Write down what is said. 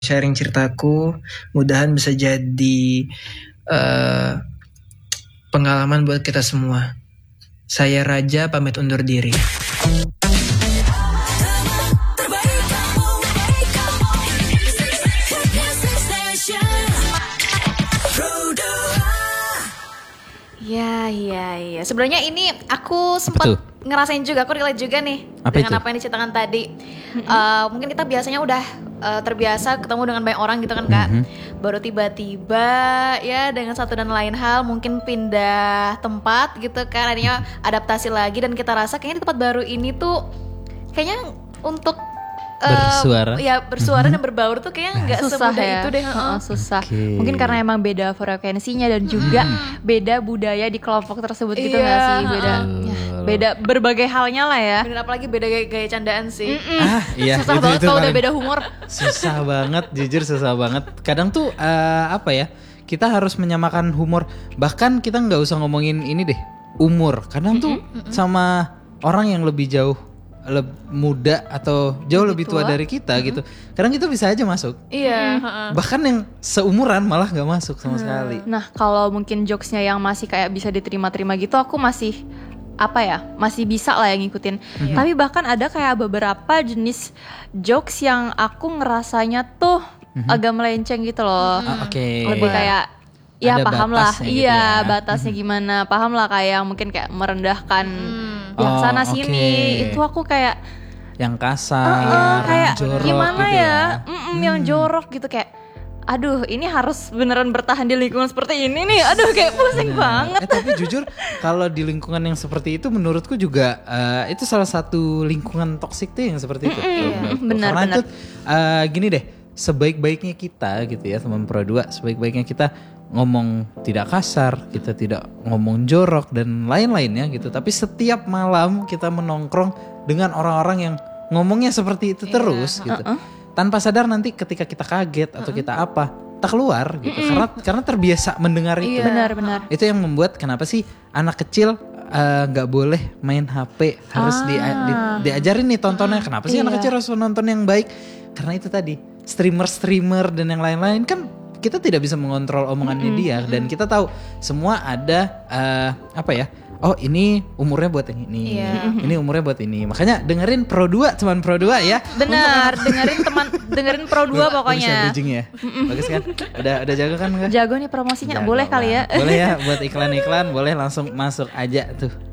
sharing ceritaku. Mudahan bisa jadi pengalaman buat kita semua. Saya Raja pamit undur diri. Iya. Sebenarnya ini aku sempat ngerasain juga, aku relate juga nih dengan apa yang diceritakan tadi. Mungkin kita biasanya udah terbiasa ketemu dengan banyak orang gitu kan Kak. Baru tiba-tiba ya dengan satu dan lain hal mungkin pindah tempat gitu kan, akhirnya adaptasi lagi dan kita rasa kayaknya di tempat baru ini tuh kayaknya untuk bersuara dan berbaur tuh kayaknya nggak semudah itu deh. Susah. Mungkin karena emang beda frekuensinya dan juga beda budaya di kelompok tersebut gitu nggak sih, beda berbagai halnya lah ya. Dan apalagi beda gaya candaan sih. Susah banget kalau udah beda humor. Susah banget, jujur susah banget. Kadang tuh kita harus menyamakan humor. Bahkan kita nggak usah ngomongin ini deh, umur. Kadang tuh sama orang yang lebih jauh muda atau jauh lebih tua dari kita gitu. Kadang kita bisa aja masuk. Iya. Bahkan yang seumuran malah nggak masuk sama sekali. Nah kalau mungkin jokesnya yang masih kayak bisa diterima-terima gitu, aku masih masih bisa lah yang ngikutin. Tapi bahkan ada kayak beberapa jenis jokes yang aku ngerasanya tuh agak melenceng gitu loh. Lebih kayak ya paham lah. Iya, batasnya gimana. Paham lah kayak mungkin kayak merendahkan yang sana sini. Itu aku kayak yang kasar, kayak jorok gimana gitu ya? Yang jorok gitu kayak aduh ini harus beneran bertahan di lingkungan seperti ini nih. Aduh kayak pusing banget. Tapi jujur kalau di lingkungan yang seperti itu menurutku juga itu salah satu lingkungan toksik tuh yang seperti itu. Benar. Karena itu gini deh, sebaik-baiknya kita gitu ya teman Pro 2, sebaik-baiknya kita ngomong tidak kasar, kita tidak ngomong jorok dan lain-lainnya gitu. Tapi setiap malam kita menongkrong dengan orang-orang yang ngomongnya seperti itu terus gitu. Tanpa sadar nanti ketika kita kaget atau kita kita keluar gitu. Karena terbiasa mendengar itu. Benar. Itu yang membuat kenapa sih anak kecil nggak boleh main HP, harus diajarin nih tontonnya. Kenapa sih anak kecil harus nonton yang baik? Karena itu tadi streamer dan yang lain-lain kan kita tidak bisa mengontrol omongannya dia, dan kita tahu semua ada oh ini umurnya buat yang ini, ini umurnya buat ini. Makanya dengerin Pro 2, teman Pro 2 ya. Benar, dengerin Pro 2 pokoknya. Bisa bridging ya. Bagus kan? Udah jago kan? Jago nih promosinya. Boleh kali ya. Boleh ya buat iklan-iklan, boleh langsung masuk aja tuh.